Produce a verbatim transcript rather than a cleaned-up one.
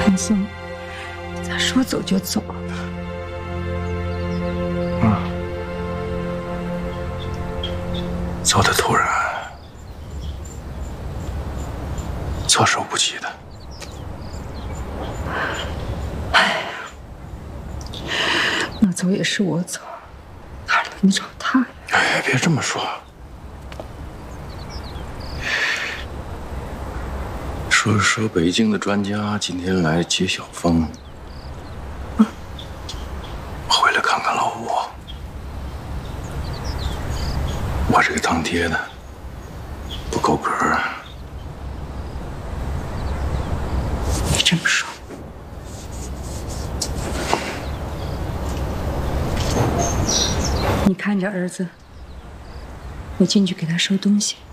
陈松，咋说走就走了呢？ 啊，走的突然，措手不及的。 哎，那走也是我走，哪轮得着他呀？ 哎，别这么说。说说北京的专家今天来接小峰， 嗯， 回来看看老吴。我这个当爹的不够格。 你这么说，你看着儿子，我进去给他收东西。